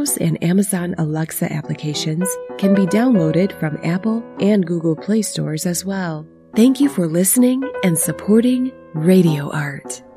Echo's and Amazon Alexa applications can be downloaded from Apple and Google Play stores as well. Thank you for listening and supporting Radio Art.